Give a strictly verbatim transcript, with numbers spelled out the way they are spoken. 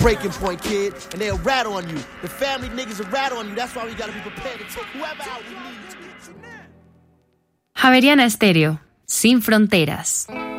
breaking point, kid, and they'll rat on you. The family niggas will rat on you. That's why we gotta be prepared to take whoever out we need to. Javeriana Estéreo, sin fronteras.